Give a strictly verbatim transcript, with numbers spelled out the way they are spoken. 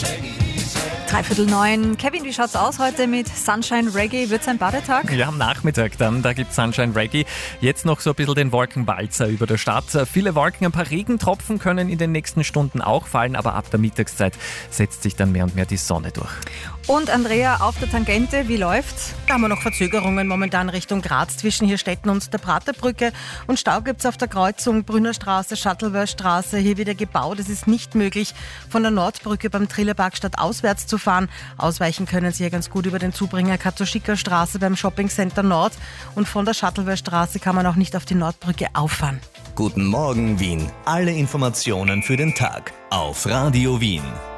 Dreiviertel neun. Kevin, wie schaut's aus heute mit Sunshine Reggae? Wird's ein Badetag? Ja, am Nachmittag dann, da gibt's Sunshine Reggae. Jetzt noch so ein bisschen den Wolkenwalzer über der Stadt. Viele Wolken, ein paar Regentropfen können in den nächsten Stunden auch fallen, aber ab der Mittagszeit setzt sich dann mehr und mehr die Sonne durch. Und Andrea, auf der Tangente, wie läuft's? Da haben wir noch Verzögerungen momentan Richtung Graz zwischen Hirstetten und der Praterbrücke. Und Stau gibt's auf der Kreuzung Brünnerstraße, Shuttleworth-Straße. Hier wieder gebaut. Es ist nicht möglich, von der Nordbrücke beim Trilleparkstadt auswärts zu fahren. Ausweichen können Sie hier ganz gut über den Zubringer Katoschiker Straße beim Shoppingcenter Nord. Und von der Shuttleworth-Straße kann man auch nicht auf die Nordbrücke auffahren. Guten Morgen Wien. Alle Informationen für den Tag auf Radio Wien.